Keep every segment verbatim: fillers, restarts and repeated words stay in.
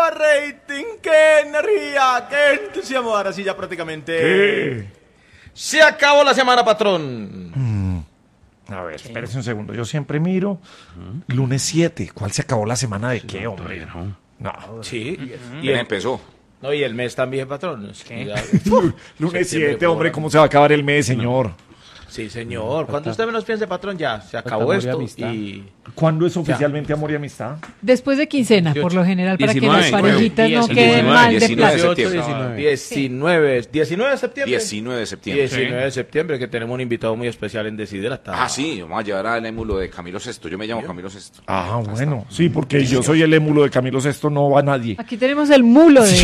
rating, qué energía, qué entusiasmo. Ahora sí ya prácticamente... ¿Qué? Se acabó la semana, patrón. Mm. A ver, espérese un segundo. Yo siempre miro. Lunes siete. ¿Cuál se acabó la semana de qué, hombre? No. No. Sí. Y él empezó. No, y el mes también, patrón. Es que ya- Lunes Septiembre, siete, hombre. por- ¿Cómo se va a acabar el mes, señor? Sí, señor. Cuando usted menos piense, patrón, ya se acabó amor y esto. amistad. Y ¿Cuándo es oficialmente amor y amistad? Después de quincena, por lo general, para que diecinueve, las parejitas no diecinueve, queden mal de diecinueve de plata. septiembre. diecinueve, diecinueve de septiembre. diecinueve de septiembre. diecinueve de septiembre, que tenemos un invitado muy especial en Desiderata. Ah, sí, vamos a llevar al émulo de Camilo Sexto. Yo me llamo Camilo Sexto. Ah, bueno. Sí, porque yo soy el émulo de Camilo Sexto, no va nadie. Aquí tenemos el mulo de...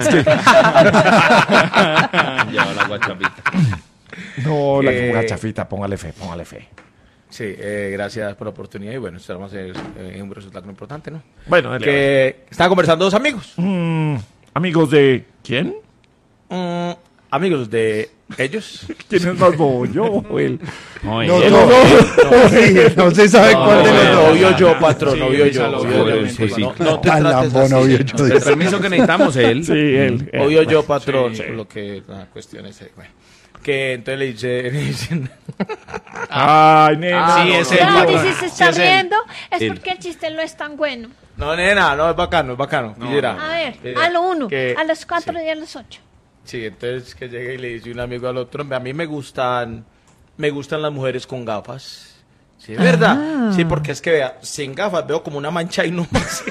Lleva la guachapita. No, la Eh, gachafita, póngale fe, póngale fe. Sí, eh, gracias por la oportunidad y bueno, esperamos hacer eh, un resultado importante, ¿no? Bueno, dale, Que estaban conversando dos amigos. Mm, amigos de... ¿Quién? Mm, amigos de ellos. ¿Quién es más bobo, yo o él? No, No, él. no, no, no se sabe No, cuál de los no, dos. obvio yo, patrón, Sí, obvio sí, yo. sí, obvio sí, yo. sí, sí. No, no te Tan trates lambón, así, obvio sí, yo. no te El trates- permiso que necesitamos él. Sí, él. él. Obvio yo, patrón, Sí, sí. lo que la cuestión es, eh, bueno, que entonces le dice, le dicen, Ay, nena. Sí, no, ese no, es no. el- Y si se está es él. riendo, es Él. porque el chiste no es tan bueno. no, nena, no, es bacano, es bacano. Y dirá, A ver, dirá a lo uno, que- a los cuatro y a los ocho. Sí, entonces que llega y le dice un amigo al otro, a mí me gustan, me gustan las mujeres con gafas. Sí, es verdad. Ah. Sí, porque es que vea, sin gafas veo como una mancha y no más.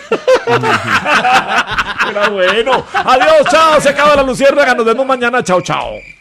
Era bueno. Adiós, chao. Se acaba la luciérnaga. Nos vemos mañana. Chao, chao.